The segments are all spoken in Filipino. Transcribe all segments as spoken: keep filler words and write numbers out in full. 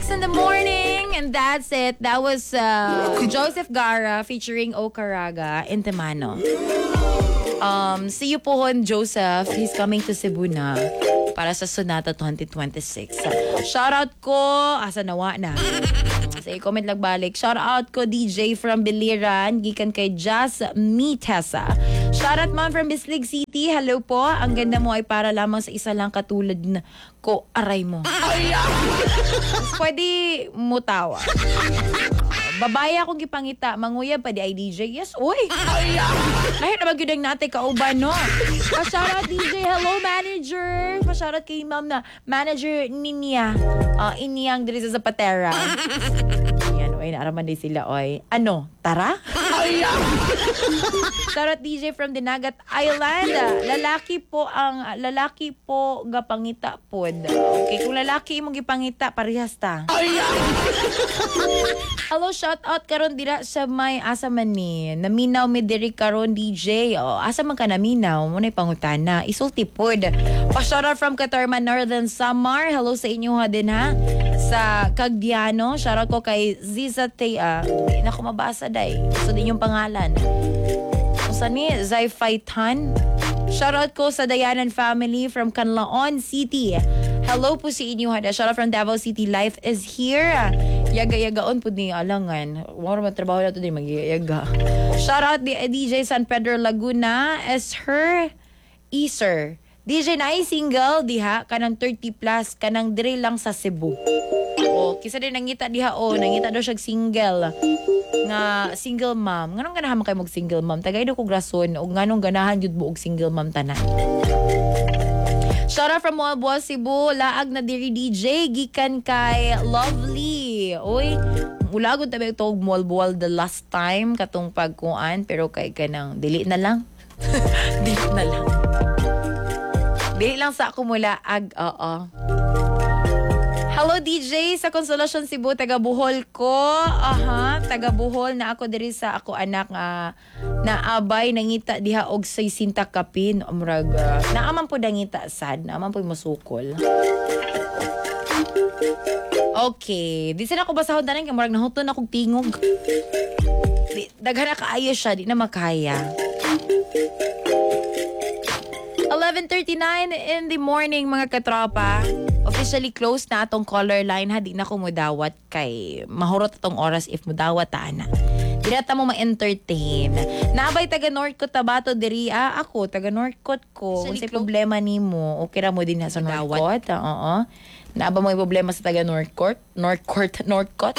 six in the morning, and that's it. That was uh, Joseph Gara featuring Okaraga in Temano. Um, see you po hon, Joseph. He's coming to Cebu na para sa Sonata twenty twenty-six. Shoutout ko, asa nawa na. Sige, comment lang balik. Shoutout ko, D J from Biliran, gikan kay Jazz Mitesa. Shoutout ma'am from Bislig City. Hello po. Ang ganda mo ay para lamang sa isa lang katulad na ko, aray mo. Pwede mutawa. Babae akong gipangita, manguya pa di ay D J. Yes, oy. Lahit na magyudang natin kauban, no? Pa-shoutout D J, hello manager. Pa-shoutout kay ma'am na manager niya. Uh, inyang diri sa Zapatera. Yan, oy, naaraman din sila, oy. Ano, tara? Shoutout D J from Dinagat Island. Lalaki po ang, lalaki po gapangita pod. Okay, kung lalaki mong gipangita, parehas ta. Hello, shout out karon dira sa may asa man ni. Naminaw mi diri karon D J. Oh, asa man ka naminaw? Mo nay pangutana. Isulti pod. Pa-shout out from Katarman Northern Samar. Hello sa inyo ha din ha. Sa Cagdiano, shout out ko kay Ziza Tea. Hindi na ko mabasa day. So din yung pangalan. Usa ni Zai Faitan. Shout out ko sa Dayanan family from Canlaon City. Hello po si inyo ha. Shout out from Davao City. Life is here. Yaga-yagaon po ni alangan. Wala man trabaho na ito din mag-yaga. Shout out di D J San Pedro Laguna as her Easter. D J na ay single diha kanang thirty plus kanang dire lang sa Cebu. O kisa din nangita diha o nangita daw siya single nga single mom. Nganong ganahan man kay mag single mom? Tagay do kog rason o nganong ganahan jud mo og single mom tanan. Shout out from Moalboal, Cebu. Laag na diri D J. Gikan kay Lovely. Uy, ulagod tabi ito Moalboal the last time katong pagkuan. Pero kay kanang dili na lang. Dili na lang. Dili lang sa ako mula ag, oo. Hello D J sa Consolacion Cebu, taga Bohol ko. Aha, taga Bohol na ako diri sa ako anak nga uh, naabay nangita diha og say sinta kapin umrag. Uh, naaman po dangita sad, naaman po masukol. Okay, di sana ko basahon tanan kay murag nahuton akong tingog. Di, daghan na kaayo siya, di na makaya. eleven thirty-nine in the morning mga katropa. Officially closed na atong caller line ha. Di na ko mudawat kay mahurot atong oras if mudawat ta na. Di na ta mo ma-entertain. Nabay taga Northcote Tabato diri ah. Ako taga Northcote ko. Kung sa problema nimo, okay ra mo din ha sa Northcote. Oo. Naaba mo yung problema sa taga Northcote? Northcote? Northcote?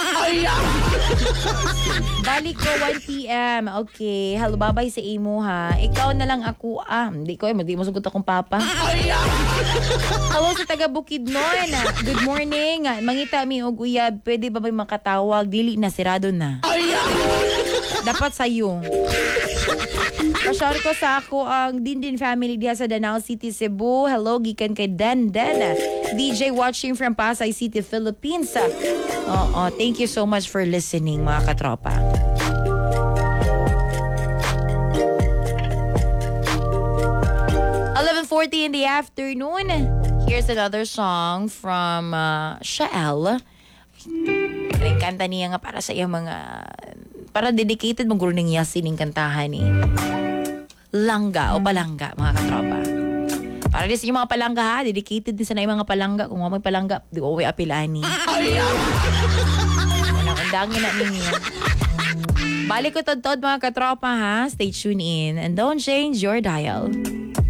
Balik ko one p.m. Okay. Hello, babay sa imo ha. Ikaw na lang ako. Ah, hindi ko eh. Hindi mo sugot akong papa. Hello sa taga Bukidnon. Good morning. Mangita mi og uyab. Pwede ba ba makatawag? Dili na, sirado na. Dapat sa'yo. Pasyar ko sa ako ang Dindin family diha sa Danao City, Cebu. Hello, gikan kay Dan Dan. D J watching from Pasay City, Philippines. Oo, thank you so much for listening, mga katropa. eleven forty in the afternoon. Here's another song from uh, Shael. Kanta niya nga para sa iyang mga para dedicated mong guro ng yasin ng kantahan ni Langga o Palangga, mga katropa. Para din sa mga palangga ha, dedicated din sa na mga palangga. Kung may palangga, di ko may apilani. Unang-undangin na ninyo. Balik ko tod-tod mga katropa ha. Stay tuned in and don't change your dial.